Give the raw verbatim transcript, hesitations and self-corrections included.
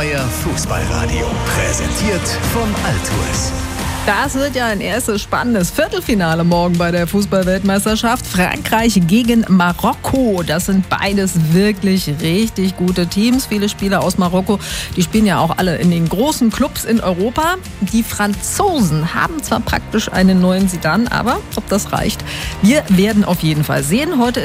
Euer Fußballradio. Präsentiert von Altours. Das wird ja ein erstes spannendes Viertelfinale morgen bei der Fußball-Weltmeisterschaft. Frankreich gegen Marokko. Das sind beides wirklich richtig gute Teams. Viele Spieler aus Marokko, die spielen ja auch alle in den großen Clubs in Europa. Die Franzosen haben zwar praktisch einen neuen Zidane, aber ob das reicht, wir werden auf jeden Fall sehen. Heute